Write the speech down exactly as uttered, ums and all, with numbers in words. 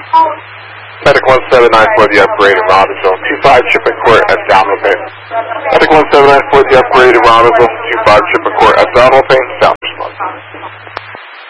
Medic one seven nine for the upgraded Robbinsville. two five Shipping Court, abdominal pain. Medic one seven nine for the upgraded Robbinsville. two five Shipping Court, abdominal pain.